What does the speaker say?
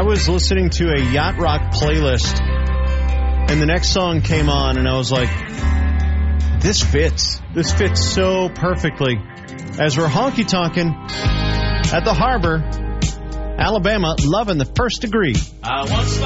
I was listening to a yacht rock playlist, and the next song came on, and I was like, this fits. This fits so perfectly. As we're honky-tonking at the harbor, Alabama, loving the First Degree.